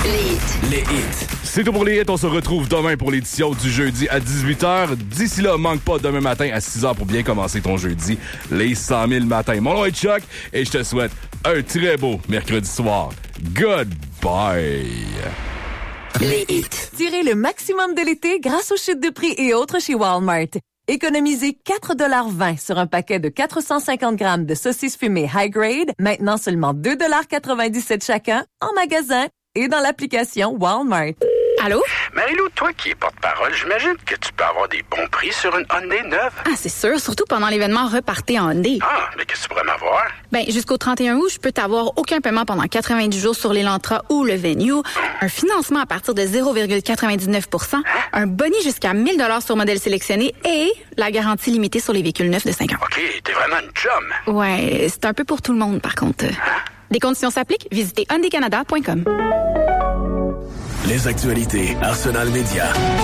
Les hits. C'est tout pour les hits. On se retrouve demain pour l'édition du jeudi à 18h. D'ici là, manque pas demain matin à 6h pour bien commencer ton jeudi. Les 100 000 matins. Mon nom est Chuck et je te souhaite un très beau mercredi soir. Goodbye. Les hits. Tirez le maximum de l'été grâce aux chutes de prix et autres chez Walmart. Économisez 4,20$ sur un paquet de 450 grammes de saucisses fumées high grade, maintenant seulement 2,97$ chacun, en magasin et dans l'application Walmart. Allô? Marie-Lou, toi qui es porte-parole, j'imagine que tu peux avoir des bons prix sur une Hyundai neuve. Ah, c'est sûr, surtout pendant l'événement Repartez en Hyundai. Ah, mais qu'est-ce que tu pourrais m'avoir? Ben, jusqu'au 31 août, je peux t'avoir aucun paiement pendant 90 jours sur l'Elantra ou le Venue, un financement à partir de 0,99%, un boni jusqu'à 1 000$ sur modèle sélectionné et la garantie limitée sur les véhicules neufs de 5 ans. OK, t'es vraiment une chum. Ouais, c'est un peu pour tout le monde, par contre. Des conditions s'appliquent. Visitez hyundaicanada.com. Les actualités Arsenal Média.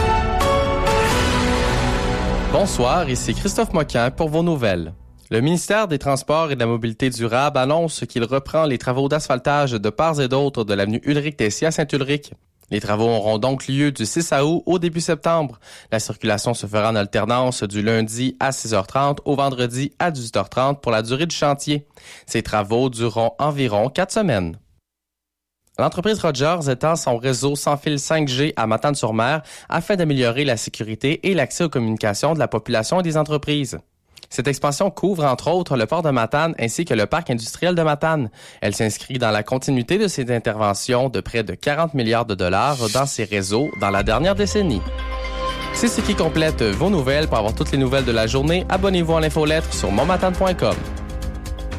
Bonsoir, ici Christophe Moquin pour vos nouvelles. Le ministère des Transports et de la Mobilité durable annonce qu'il reprend les travaux d'asphaltage de part et d'autre de l'avenue Ulrich-Tessier à Saint-Ulrich. Les travaux auront donc lieu du 6 août au début septembre. La circulation se fera en alternance du lundi à 6h30 au vendredi à 18h30 pour la durée du chantier. Ces travaux dureront environ 4 semaines. L'entreprise Rogers étend son réseau sans fil 5G à Matane-sur-Mer afin d'améliorer la sécurité et l'accès aux communications de la population et des entreprises. Cette expansion couvre entre autres le port de Matane ainsi que le parc industriel de Matane. Elle s'inscrit dans la continuité de ces interventions de près de 40 milliards de dollars dans ces réseaux dans la dernière décennie. C'est ce qui complète vos nouvelles. Pour avoir toutes les nouvelles de la journée, abonnez-vous à l'infolettre sur monmatane.com.